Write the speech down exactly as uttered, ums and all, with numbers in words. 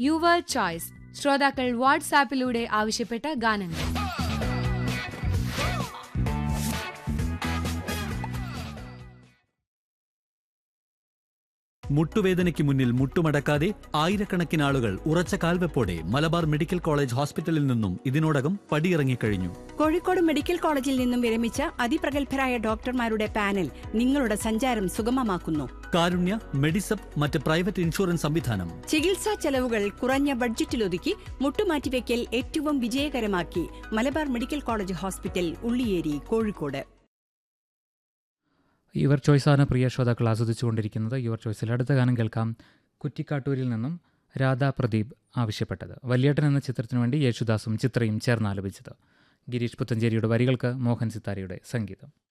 Your choice. ശ്രോതാക്കൾ വാട്സാപ്പിലൂടെ ആവശ്യപ്പെട്ട ഗാനങ്ങൾ. മുട്ടുവേദനയ്ക്ക് മുന്നിൽ മുട്ടുമടക്കാതെ ആയിരക്കണക്കിന് ആളുകൾ ഉറച്ച കാൽവെപ്പോടെ മലബാർ മെഡിക്കൽ കോളേജ് ഹോസ്പിറ്റലിൽ നിന്നും ഇതിനോടകം പടിയിറങ്ങിക്കഴിഞ്ഞു. കോഴിക്കോട് മെഡിക്കൽ കോളേജിൽ നിന്നും വിരമിച്ച അതിപ്രഗത്ഭരായ ഡോക്ടർമാരുടെ പാനൽ നിങ്ങളുടെ സഞ്ചാരം സുഗമമാക്കുന്നു. കാരുണ്യ, മെഡിസപ്പ്, മറ്റ് പ്രൈവറ്റ് ഇൻഷുറൻസ് സംവിധാനം. ചികിത്സാ ചെലവുകൾ കുറഞ്ഞ ബഡ്ജറ്റിലൊതുക്കി മുട്ടുമാറ്റിവെക്കൽ ഏറ്റവും വിജയകരമാക്കി Malabar medical college hospital, Ulliyeri, Kozhikode. Your ചോയ്സാണ് പ്രിയ ശ്രോതാക്കൾ ആസ്വദിച്ചുകൊണ്ടിരിക്കുന്നത്. യുവർ ചോയ്സിൽ അടുത്ത ഗാനം കേൾക്കാം. കുറ്റിക്കാട്ടൂരിൽ നിന്നും രാധാ പ്രദീപ് ആവശ്യപ്പെട്ടത്. വല്യേട്ടൻ എന്ന ചിത്രത്തിനു വേണ്ടി യേശുദാസും ചിത്രയും ചേർന്ന് ആലപിച്ചത്. ഗിരീഷ് പുത്തഞ്ചേരിയുടെ വരികൾക്ക് മോഹൻ സിത്താരയുടെ സംഗീതം.